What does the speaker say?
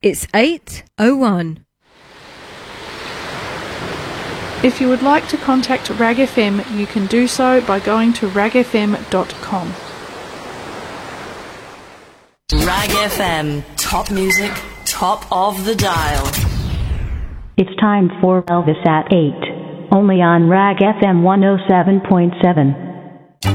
It's 8:01. If you would like to contact RAG FM, you can do so by going to ragfm.com. RAG FM, top music, top of the dial. It's time for Elvis at 8, only on RAG FM 107.7.